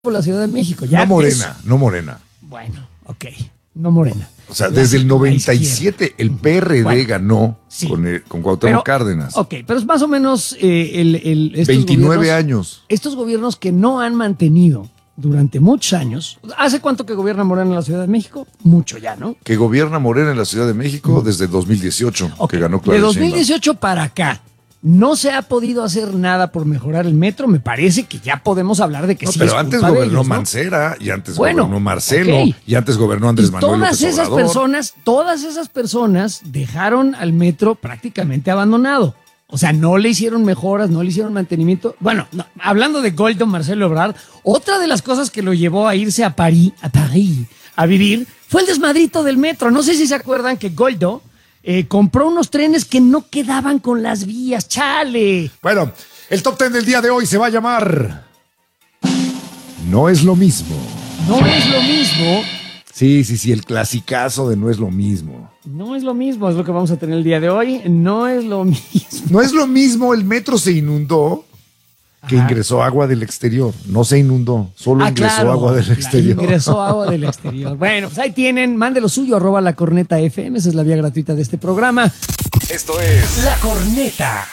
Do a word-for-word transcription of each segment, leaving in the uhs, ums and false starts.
por la Ciudad de México. Ya no Morena, es... no Morena. Bueno, ok, no Morena. O sea, desde el noventa y siete el P R D bueno, ganó sí. con, el, con Cuauhtémoc pero, Cárdenas. Ok, pero es más o menos eh, el, el, estos veintinueve años. Estos gobiernos que no han mantenido durante muchos años. ¿Hace cuánto que gobierna Morena en la Ciudad de México? Mucho ya, ¿no? Que gobierna Morena en la Ciudad de México desde dos mil dieciocho, okay. que ganó Claudia De dos mil dieciocho para acá. No se ha podido hacer nada por mejorar el metro. Me parece que ya podemos hablar de que no, sí. Pero es antes culpa gobernó de ellos, ¿no? Mancera, y antes bueno, gobernó Marcelo, okay. y antes gobernó Andrés y Manuel todas López esas Obrador. personas, todas esas personas dejaron al metro prácticamente abandonado. O sea, no le hicieron mejoras, no le hicieron mantenimiento. Bueno, no, hablando de Goldo Marcelo Ebrard, otra de las cosas que lo llevó a irse a París, a París, a vivir, fue el desmadrito del metro. No sé si se acuerdan que Goldo Eh, compró unos trenes que no quedaban con las vías, chale. Bueno, el top ten del día de hoy se va a llamar No es lo mismo. No es lo mismo. Sí, sí, sí, el clasicazo de No es lo mismo. No es lo mismo, es lo que vamos a tener el día de hoy. No es lo mismo. No es lo mismo, el metro se inundó que Ajá. ingresó agua del exterior. No se inundó, solo ah, ingresó claro, agua del exterior. Ingresó agua del exterior. Bueno, pues ahí tienen, mande lo suyo, arroba La Corneta F M, esa es la vía gratuita de este programa. Esto es La Corneta.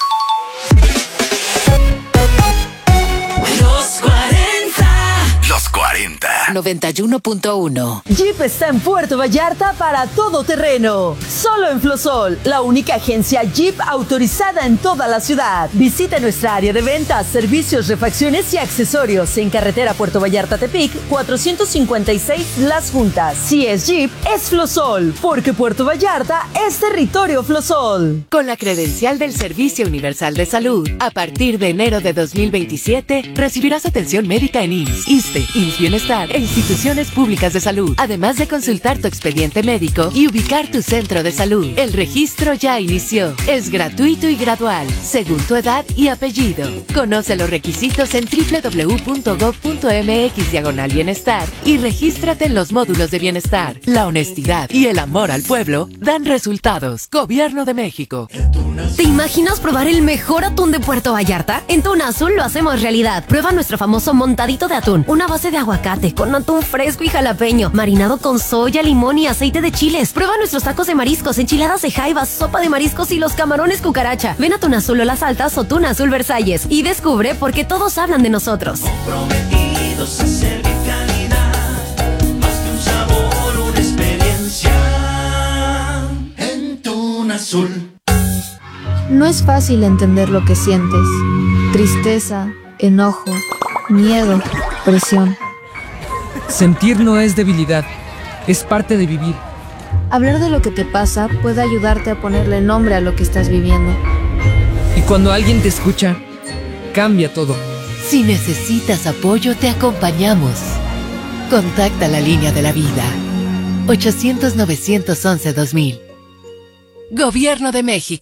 Los cuarenta. Los cuarenta. noventa y uno punto uno. Jeep está en Puerto Vallarta para todo terreno. Solo en Flosol, la única agencia Jeep autorizada en toda la ciudad. Visita nuestra área de ventas, servicios, refacciones y accesorios en carretera Puerto Vallarta-Tepic, cuatrocientos cincuenta y seis Las Juntas. Si es Jeep, es Flosol, porque Puerto Vallarta es territorio Flosol. Con la credencial del Servicio Universal de Salud, a partir de enero de dos mil veintisiete, recibirás atención médica en I M S S, ISSSTE, I M S S Bienestar e instituciones públicas de salud, además de consultar tu expediente médico y ubicar tu centro de salud. El registro ya inició. Es gratuito y gradual, según tu edad y apellido. Conoce los requisitos en doble u doble u doble u punto gob punto m x diagonal bienestar y regístrate en los módulos de bienestar. La honestidad y el amor al pueblo dan resultados. Gobierno de México. ¿Te imaginas probar el mejor atún de Puerto Vallarta? En Tuna Azul lo hacemos realidad. Prueba nuestro famoso montadito de atún, una base de aguacate con atún fresco y jalapeño, marinado con soya, limón y aceite de chiles. Prueba nuestros tacos de mariscos, enchiladas de jaivas, sopa de mariscos y los camarones cucaracha. Ven a Tuna Azul o Las Altas o Tuna Azul Versalles y descubre por qué todos hablan de nosotros. Comprometidos a servir calidad, más que un sabor, una experiencia en Tuna Azul. No es fácil entender lo que sientes. Tristeza, enojo, miedo, presión. Sentir no es debilidad, es parte de vivir. Hablar de lo que te pasa puede ayudarte a ponerle nombre a lo que estás viviendo. Y cuando alguien te escucha, cambia todo. Si necesitas apoyo, te acompañamos. Contacta la línea de la vida. ochocientos, novecientos once, dos mil. Gobierno de México.